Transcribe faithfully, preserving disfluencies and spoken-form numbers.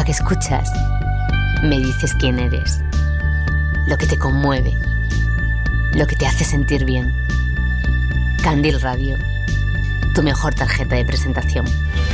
que escuchas, me dices quién eres, lo que te conmueve, lo que te hace sentir bien. Candil Radio, tu mejor tarjeta de presentación.